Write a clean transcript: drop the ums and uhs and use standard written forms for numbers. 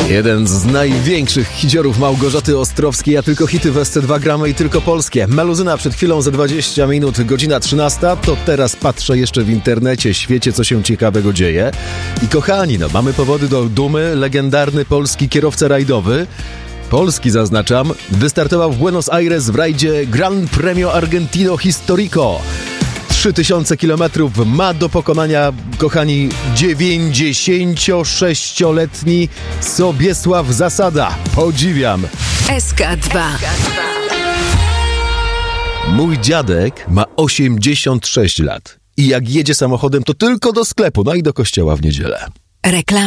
Jeden z największych hiciorów Małgorzaty Ostrowskiej, a tylko hity w SC2 gramy i tylko polskie. Meluzyna przed chwilą za 20 minut, godzina 13, to teraz patrzę jeszcze w internecie, świecie, co się ciekawego dzieje. I kochani, mamy powody do dumy, legendarny polski kierowca rajdowy, polski zaznaczam, wystartował w Buenos Aires w rajdzie Gran Premio Argentino Historico. 3000 kilometrów ma do pokonania, kochani, 96-letni Sobiesław Zasada. Podziwiam. SK2. Mój dziadek ma 86 lat i jak jedzie samochodem, to tylko do sklepu, no i do kościoła w niedzielę. Reklama.